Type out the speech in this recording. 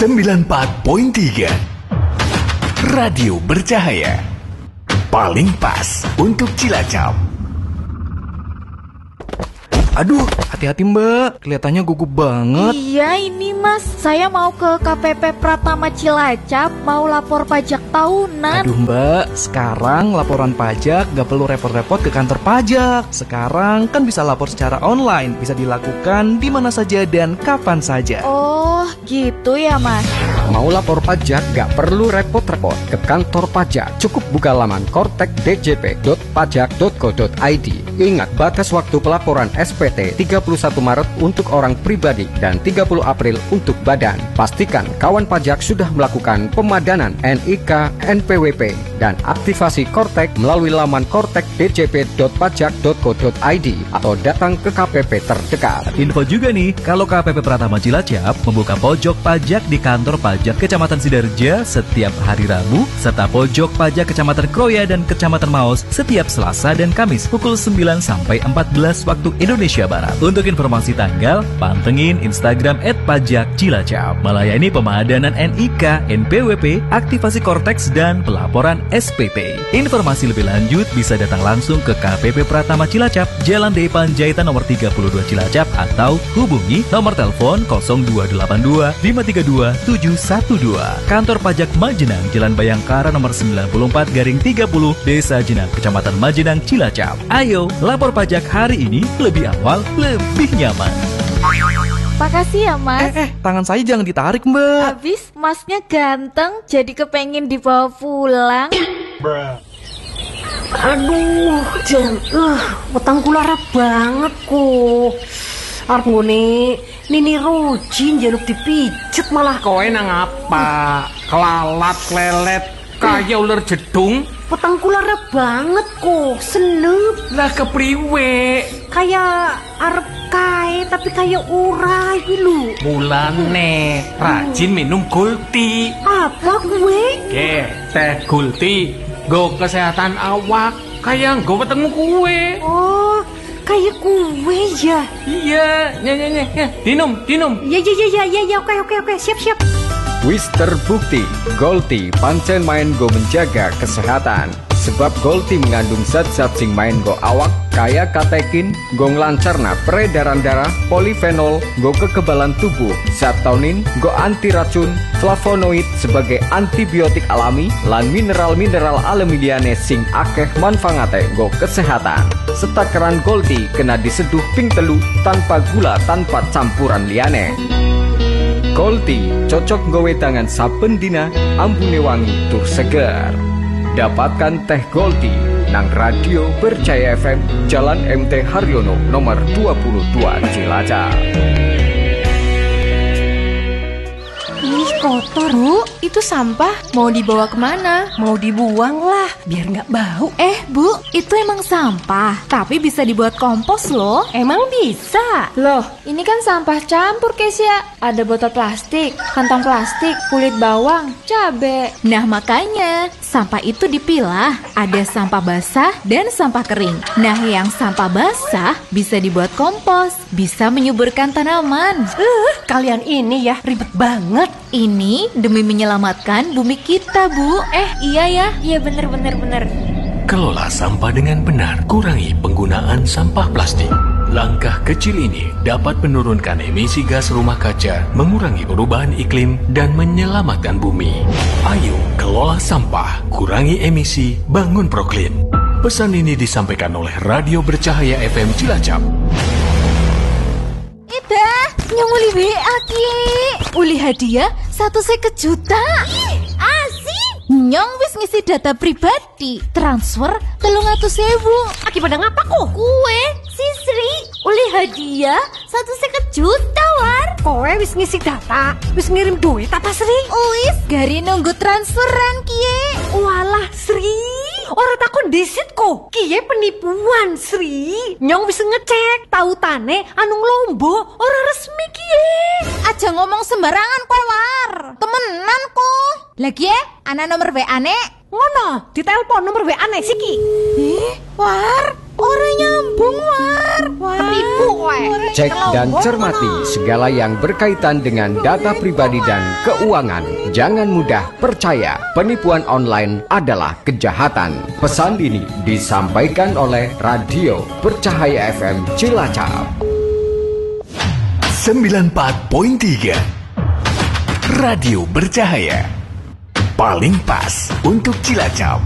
94.3 Radio Bercahaya, paling pas untuk Cilacap. Aduh, hati-hati Mbak, kelihatannya gugup banget. Iya ini Mas, saya mau ke KPP Pratama Cilacap, mau lapor pajak tahunan. Aduh Mbak, sekarang laporan pajak gak perlu repot-repot ke kantor pajak. Sekarang kan bisa lapor secara online, bisa dilakukan di mana saja dan kapan saja. Oh, gitu ya Mas. Mau lapor pajak gak perlu repot-repot ke kantor pajak. Cukup buka laman kortekdjp.pajak.co.id. Ingat, batas waktu pelaporan SPT 31 Maret untuk orang pribadi dan 30 April untuk badan. Pastikan kawan pajak sudah melakukan pemadanan NIK, NPWP, dan aktivasi Kortek melalui laman kortekdjp.pajak.co.id atau datang ke KPP terdekat. Info juga nih, kalau KPP Pratama Cilacap membuka pojok pajak di kantor pajak Kecamatan Sidarja setiap hari Rabu, serta pojok pajak Kecamatan Kroya dan Kecamatan Maos setiap Selasa dan Kamis pukul 9 sampai 14 waktu Indonesia Barat. Untuk informasi tanggal, pantengin Instagram @pajakcilacap. Melayani pemadanan NIK, NPWP, aktivasi Kortex, dan pelaporan SPT. Informasi lebih lanjut bisa datang langsung ke KPP Pratama Cilacap, Jalan D Panjaitan nomor 32 Cilacap, atau hubungi nomor telepon 0282 532 712. Kantor Pajak Majenang, Jalan Bayangkara nomor 94/30, Desa Jenang, Kecamatan Majenang, Cilacap. Ayo, lapor pajak hari ini lebih awal, lebih nyaman. Makasih ya Mas. Tangan saya jangan ditarik Mbak. Habis Masnya ganteng, jadi kepengen dibawa pulang. Aduh, Jan, wetengku lara banget kok. Arep ngene, Nini Rojin jaluk dipijet malah. Kowe nang apa? Kelalat klelet kaya ular jedung. Wetengku lara banget kok, senep. Lah kepriwe? Kayak arep kae tapi kayak ora iki lho. Mulane rajin minum Gulti. Apa gue? Teh Gulti go kesehatan awak kayak go wetengmu kue. Oh, kayak kue ya. Iya, ya. Dinum. Ya, oke, siap. Wis terbukti, Golti pancen main go menjaga kesehatan. Sebab Golti mengandung zat-zat sing main go awak kaya katekin, go nglancarna peredaran darah, polifenol, go kekebalan tubuh, zat taunin, go anti racun, flavonoid sebagai antibiotik alami, lan mineral-mineral alami liyane sing akeh manfaate go kesehatan. Setakaran Golti kena diseduh ping telu tanpa gula, tanpa campuran liyane. Golti cocok nggawe tangan saben dina, ambune wangi tur seger. Dapatkan teh Golti nang Radio Bercahaya FM, Jalan MT Haryono nomor 22 Cilacap. Ih, kotor Bu, itu sampah. Mau dibawa kemana? Mau dibuang lah, biar nggak bau. Bu, itu emang sampah, tapi bisa dibuat kompos loh. Emang bisa? Loh, ini kan sampah campur Kesia. Ada botol plastik, kantong plastik, kulit bawang, cabe. Nah makanya, sampah itu dipilah. Ada sampah basah dan sampah kering. Nah yang sampah basah bisa dibuat kompos, bisa menyuburkan tanaman. Kalian ini ya ribet banget. Ini demi menyelamatkan bumi kita, Bu. Iya ya, iya bener. Kelola sampah dengan benar, kurangi penggunaan sampah plastik. Langkah kecil ini dapat menurunkan emisi gas rumah kaca, mengurangi perubahan iklim, dan menyelamatkan bumi. Ayo kelola sampah, kurangi emisi, bangun proklim. Pesan ini disampaikan oleh Radio Bercahaya FM Cilacap. Nyong uli WA ki. Uli hadiah 150 juta. Asik. Nyong wis ngisi data pribadi, transfer 300.000. Akibat ngapa kok? Kue si Sri uli hadiah 150 juta war. Kowe wis ngisi data, wis ngirim duit apa Sri? Wis gari nunggu transferan kie. Walah Sri, orang takon disit kok. Kie penipuan Sri. Nyong wis ngecek, tautane anu Lombo ora resmi kie. Aja ngomong sembarangan kowe war. Temenan kok. Lagi ana nomor WA-ne. Ngono, ditelepon nomor WA-ne siki. War, Orang nyambung war. Penipu kowe. Cek dan cermati segala yang berkaitan dengan data pribadi dan keuangan. Jangan mudah percaya, penipuan online adalah kejahatan. Pesan ini disampaikan oleh Radio Bercahaya FM Cilacap. 94.3 Radio Bercahaya. Paling pas untuk Cilacap.